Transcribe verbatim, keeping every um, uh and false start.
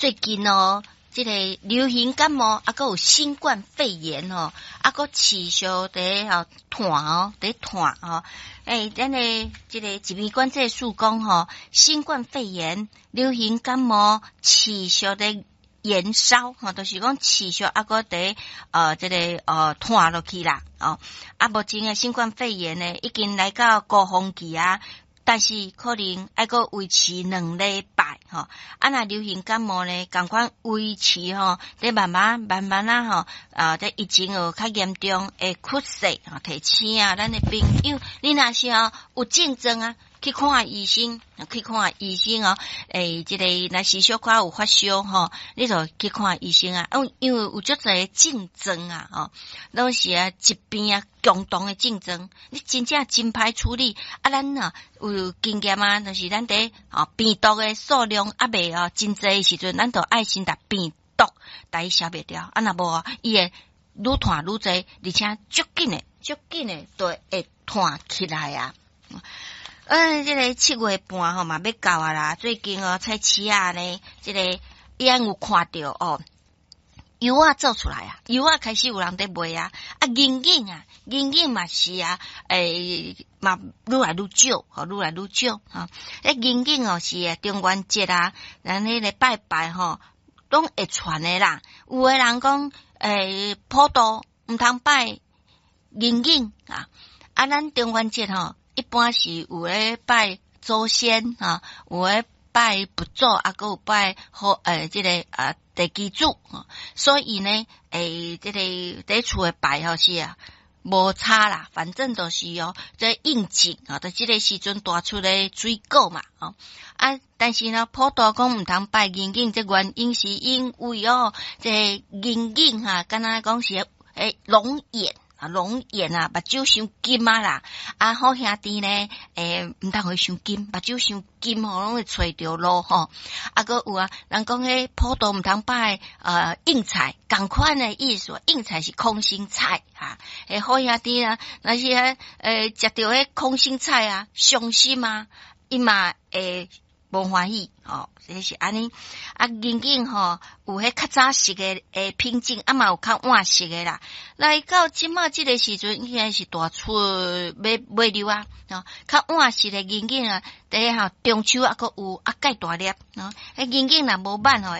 最近哦，这个流行感冒，啊，还有新冠肺炎哦，啊，个持续在哦传哦，在传哦。诶，咱的这个疾病管制署讲吼，新冠肺炎、流行感冒持续的延烧，吼，就是讲持续啊个在呃这个呃传落去啦，哦，啊，目前的新冠肺炎呢，已经来到高峰期啊。但是可能还个维持两礼拜吼，啊那流行感冒呢，赶快维持吼，得慢慢慢慢啊吼，啊得疫情哦较严重会咳嗽啊提醒啊，咱的朋友，你若是哦有症状啊，去看医生，去看医生哦，诶，这个若是小可有发烧吼，你就去看医生啊，因为有足侪症状啊，吼，拢是啊疾病啊共同的症状，你真正真歹处理啊，咱啊有经验啊，就是咱伫哦病毒的数量还未哦真侪的时阵，咱就爱先把病毒带消灭掉，啊若无伊会愈传愈侪，而且足紧的足紧的都会传起来啊。嗯，这个七月半吼嘛要到啊啦，最近哦菜市啊呢，这个伊安有看到哦。油啊做出来啊，油啊开始有人在卖啊，啊银银啊，银银嘛是啊，诶嘛愈来愈少，吼愈来愈少哈。诶银银哦是啊中元节啊，咱迄个拜拜吼，拢会传的啦。有的人讲诶普渡毋通拜银银啊，啊咱中元节吼一般是有咧拜祖先啊，有咧拜佛祖，啊个有拜好诶即、这个啊。地基主，所以呢，诶，这个在厝诶拜吼是啊，无差啦，反正都是哦，这应景啊，在这个时阵大出来水果嘛，哦啊，但是呢，普渡讲毋通拜银银，这原因是因为哦，这银银哈，敢若讲是诶龙眼。啊，龙眼啊，目睭伤金啊啦！啊，好兄弟呢，诶，毋通会伤金，目睭伤金吼，拢会揣着路吼。啊，个有啊，人讲迄普渡毋通拜呃应菜，共款的意思，应菜是空心菜哈。诶、啊，好兄弟啊，那是诶食着迄空心菜啊，伤心啊，伊嘛会无欢喜哦，这是安尼啊，银银吼有迄较早熟的诶品种，啊嘛有较晚熟的啦。来到即马即个时阵，应该是大出买买溜啊，哦，较晚熟的银银啊，第一吼中秋啊，个有啊介大粒，哦，迄银银若无慢吼。